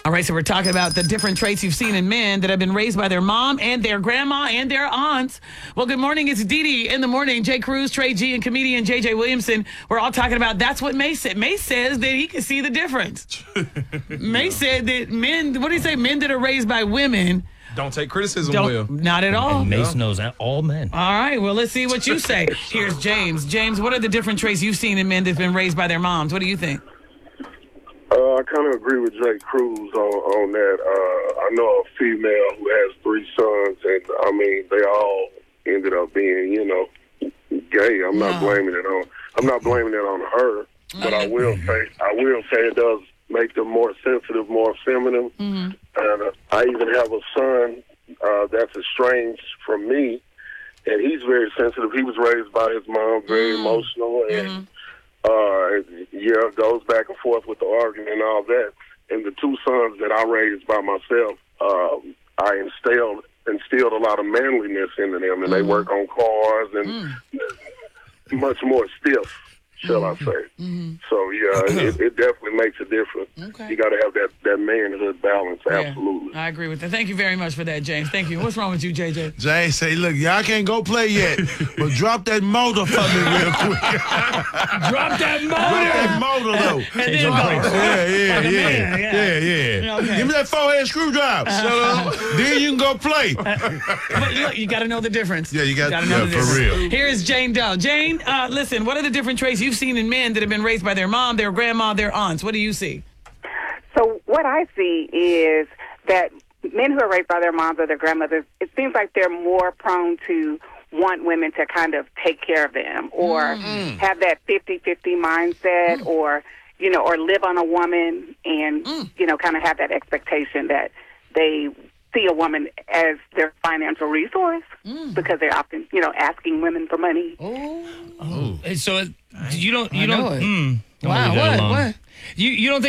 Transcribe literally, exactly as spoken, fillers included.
All right, so we're talking about the different traits you've seen in men that have been raised by their mom and their grandma and their aunts. Well, good morning. It's Dee Dee in the morning. Jay Cruz, Trey G, and comedian J J Williamson. We're all talking about that's what Mace said. Mace says that he can see the difference. Mace said that men, what do you say, men that are raised by women don't take criticism don't, well. Not at all. And Mace knows that all men. All right, well, let's see what you say. Here's James. James, what are the different traits you've seen in men that have been raised by their moms? What do you think? Uh, I kind of agree with Jay Cruz on, on that. Uh, I know a female who has three sons, and, I mean, they all ended up being, you know, gay. I'm not No. blaming it on I'm not blaming it on her, but I will say I will say it does make them more sensitive, more feminine. Mm-hmm. And uh, I even have a son uh, that's estranged from me, and he's very sensitive. He was raised by his mom, very Mm-hmm. emotional, and Mm-hmm. uh, yeah, goes back and forth with the arguing and all that. And the two sons that I raised by myself, um, I instilled instilled a lot of manliness into them, and they Mm-hmm. work on cars and Mm. much more stiff, shall I say. Mm-hmm. So, yeah, it, it definitely makes a difference. Okay. You got to have that, that manhood balance, Yeah, absolutely. I agree with that. Thank you very much for that, James. Thank you. What's wrong with you, J J? Jay say, look, y'all can't go play yet, but drop that motor for me real quick. Drop that Drop that motor. motor, though. And then Yeah, go. yeah, yeah, Like a yeah, man, yeah. yeah, yeah. Yeah, okay. Give me that four-head screwdriver. Shut up. Then you can go play. But look, you got to know the difference. Yeah, you got- gotta know yeah, the for difference. real. Here is Jane Doe. Jane, uh, listen, what are the different traits you've seen in men that have been raised by their mom, their grandma, their aunts? What do you see? So what I see is that men who are raised by their moms or their grandmothers, it seems like they're more prone to want women to kind of take care of them or Mm. have that fifty-fifty mindset Mm. or, you know, or live on a woman and, Mm. you know, kind of have that expectation that they see a woman as their financial resource Mm. because they're often, you know, asking women for money. Oh. Oh. So it, you don't, you I know don't, it. mm, I'm gonna Wow, leave that what? alone. What? You, you don't think